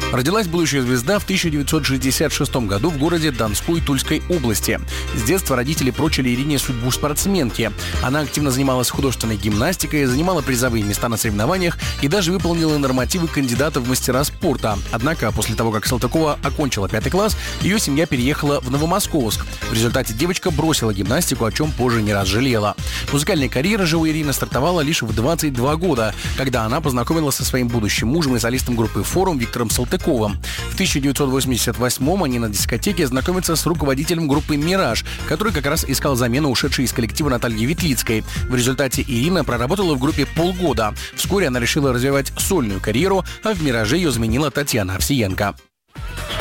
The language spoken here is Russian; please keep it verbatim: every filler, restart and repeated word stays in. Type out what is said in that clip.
Родилась будущая звезда в тысяча девятьсот шестьдесят шестом году в городе Донской Тульской области. С детства родители прочили Ирине судьбу спортсменки. Она активно занималась художественной гимнастикой, занимала призовые места на соревнованиях и даже выполнила нормативы кандидата в мастера спорта. Однако, после того, как Салтыкова окончила пятый класс, ее семья переехала в Новомосковск. В результате девочка бросила гимнастику, о чем позже не раз жалела. Музыкальная карьера же у Ирины стартовала лишь в двадцать два года, когда она познакомилась со своим будущим мужем и солистом группы «Форум» Виктором Салтыковым. В тысяча девятьсот восемьдесят восьмом они на дискотеке знакомятся с руководителем группы «Мираж», который как раз искал замену ушедшей из коллектива Натальи Ветлицкой. В результате Ирина проработала в группе полгода. Вскоре она решила развивать сольную карьеру, а в «Мираже» ее заменила Татьяна Овсиенко.